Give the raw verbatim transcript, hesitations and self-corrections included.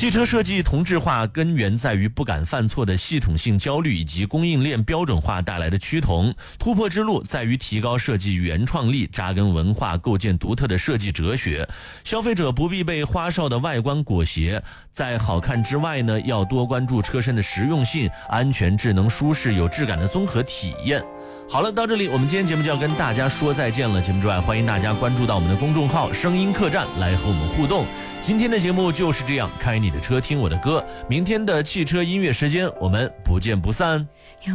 汽车设计同质化根源在于不敢犯错的系统性焦虑以及供应链标准化带来的趋同，突破之路在于提高设计原创力，扎根文化，构建独特的设计哲学。消费者不必被花哨的外观裹挟，在好看之外呢，要多关注车身的实用性、安全、智能、舒适、有质感的综合体验。好了，到这里我们今天节目就要跟大家说再见了。节目之外，欢迎大家关注到我们的公众号声音客栈来和我们互动。今天的节目就是这样，开你的车听我的歌，明天的汽车音乐时间我们不见不散。